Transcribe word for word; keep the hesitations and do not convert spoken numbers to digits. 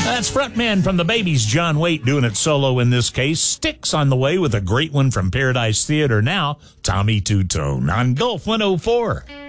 That's frontman from the Babies, John Waite, doing it solo in this case. Styx on the way with a great one from Paradise Theater now, Tommy Tutone on Gulf one oh four.